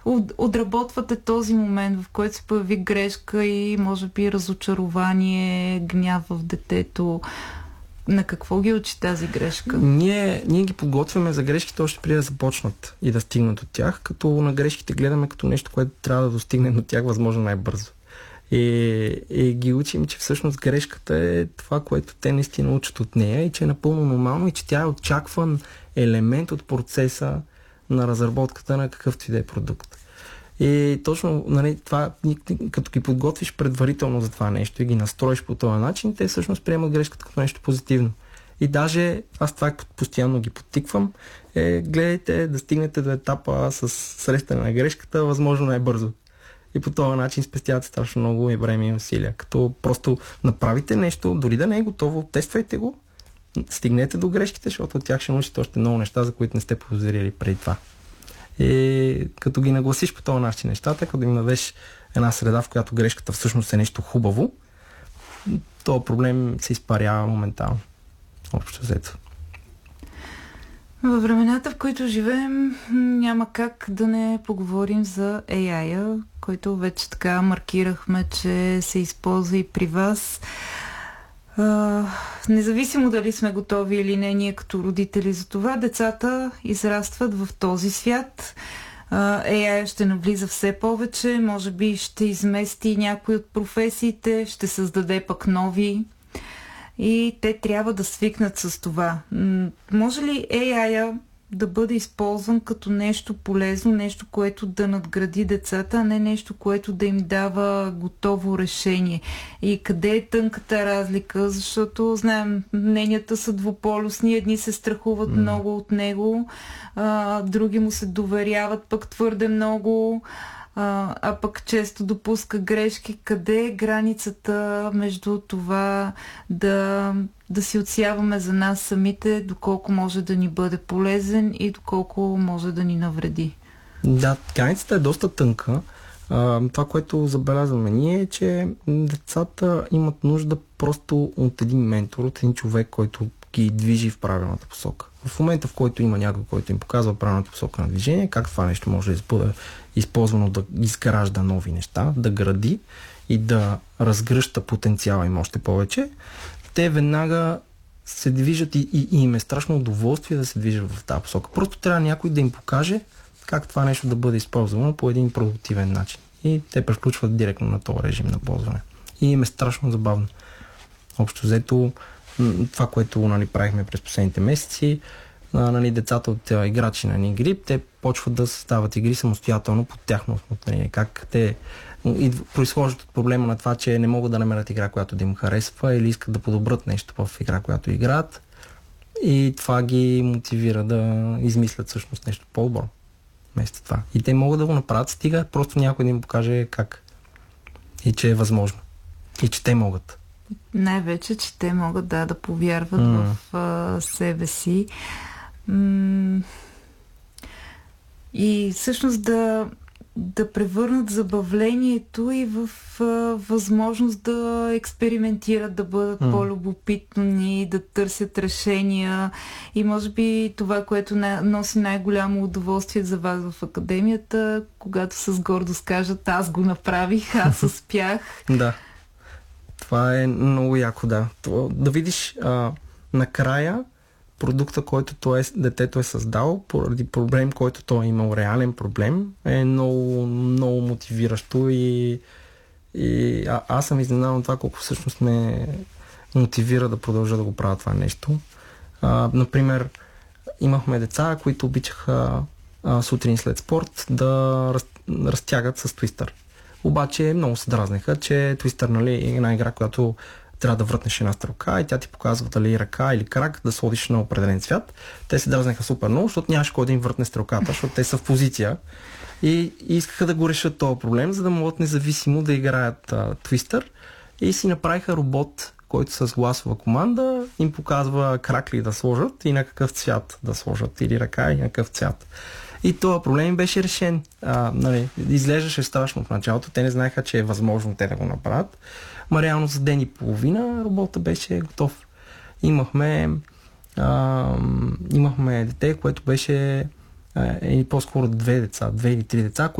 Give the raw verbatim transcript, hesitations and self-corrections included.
от, отработвате този момент, в който се появи грешка и може би разочарование, гняв в детето. На какво ги учи тази грешка? Ние, ние ги подготвяме за грешките още преди да започнат и да стигнат от тях, като на грешките гледаме като нещо, което трябва да достигне до тях възможно най-бързо. И, и ги учим, че всъщност грешката е това, което те наистина учат от нея и че е напълно нормално и че тя е очакван елемент от процеса на разработката на какъвто и да е продукт. И точно, нали, това, като ги подготвиш предварително за това нещо и ги настроиш по този начин, те всъщност приемат грешката като нещо позитивно. И даже аз това постоянно ги подтиквам, е, гледайте да стигнете до етапа с срещане на грешката възможно най-бързо. И по този начин спестявате страшно много и време и усилия. Като просто направите нещо, дори да не е готово, тествайте го, стигнете до грешките, защото от тях ще научите още много неща, за които не сте подозирали преди това. И като ги нагласиш по този начин нещата, като им дадеш една среда, в която грешката всъщност е нещо хубаво, този проблем се изпарява моментално. Общо взето. Във времената, в които живеем, няма как да не поговорим за ей ай-а, който вече така маркирахме, че се използва и при вас. Uh, независимо дали сме готови или не, ние като родители за това, децата израстват в този свят. Uh, ей ай ще навлиза все повече, може би ще измести някои от професиите, ще създаде пък нови. И те трябва да свикнат с това. Може ли ей ай-а да бъде използван като нещо полезно, нещо, което да надгради децата, а не нещо, което да им дава готово решение? И къде е тънката разлика? Защото, знаем, мненията са двуполюсни, едни се страхуват mm. много от него, а, други му се доверяват пък твърде много, а, а пък често допуска грешки. Къде е границата между това да, да си отсяваме за нас самите, доколко може да ни бъде полезен и доколко може да ни навреди? Да, границата е доста тънка. А, това, което забелязваме ние е, че децата имат нужда просто от един ментор, от един човек, който ги движи в правилната посока. В момента, в който има някой, който им показва правилната посока на движение, как това нещо може да бъде използвано да изгражда нови неща, да гради и да разгръща потенциала им още повече, те веднага се движат и, и, и им е страшно удоволствие да се движат в тази посока. Просто трябва някой да им покаже как това нещо да бъде използвано по един продуктивен начин. И те превключват директно на този режим на ползване. И им е страшно забавно. Общо взето, това, което, нали, правихме през последните месеци, нали, децата от играчи на игри, те почват да създават игри самостоятелно под тяхно усмотрение. Как те произхождат от проблема на това, че не могат да намерят игра, която да им харесва, или искат да подобрят нещо в игра, която играят. И това ги мотивира да измислят всъщност нещо по-добро вместо това. И те могат да го направят, стига просто някой да им покаже как. И че е възможно. И че те могат. Най-вече, че те могат да, да повярват mm. в а, себе си. М- и всъщност да, да превърнат забавлението и в а, възможност да експериментират, да бъдат mm. по-любопитни, да търсят решения. И може би това, което на, носи най-голямо удоволствие за вас в академията, когато с гордост кажат: аз го направих, аз успях. Да. Това е много яко, да. Да видиш а, накрая продукта, който то е, детето е създал, поради проблем, който той е имал, реален проблем, е много, много мотивиращо и, и а, аз съм изненадан това, колко всъщност ме мотивира да продължа да го правя това нещо. А, например, имахме деца, които обичаха а, сутрин след спорт да раз, разтягат с твистър. Обаче много се дразнеха, че твистър, нали, е една игра, която трябва да въртнеш една стрелка и тя ти показва дали ръка или крак да сложиш на определен цвят. Те се дразнеха супер много, защото нямаше кой да им въртне стрелката, защото те са в позиция и, и искаха да го решат този проблем, за да могат независимо да играят а, твистър, и си направиха робот, който с гласова команда им показва крак ли да сложат и на какъв цвят да сложат, или ръка и на какъв цвят. И този проблем беше решен. А, нали, изглеждаше страшно в началото. Те не знаеха, че е възможно те да го направят. Ма реално за ден и половина робота беше готов. Имахме, а, имахме дете, което беше а, и по-скоро две деца, две или три деца,